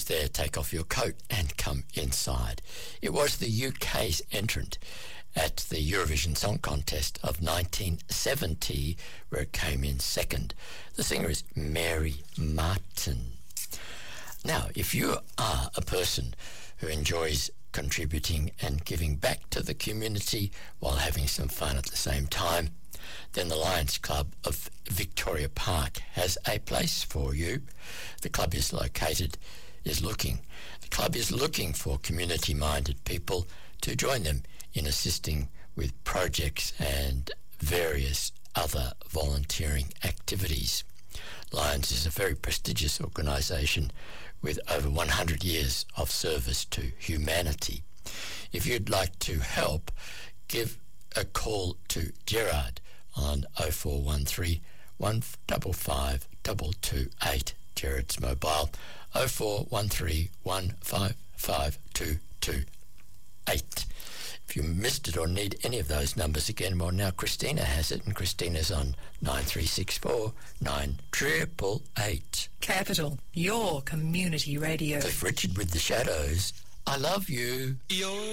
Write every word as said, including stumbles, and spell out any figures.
almost there, take off your coat and come inside. It was the U K's entrant at the Eurovision Song Contest of nineteen seventy, where it came in second. The singer is Mary Martin. Now, if you are a person who enjoys contributing and giving back to the community while having some fun at the same time, then the Lions Club of Victoria Park has a place for you. The club is located, is looking, the club is looking for community-minded people to join them in assisting with projects and various other volunteering activities. Lions is a very prestigious organisation with over one hundred years of service to humanity. If you'd like to help, give a call to Gerard on oh four one three, one five five, two two eight, Gerard's mobile, oh four one three, one five five, two two eight. If you missed it or need any of those numbers again, well, now Christina has it, and Christina's on nine three six four, nine eight eight eight. Capital, your community radio. Cliff Richard with the Shadows. I love you. You're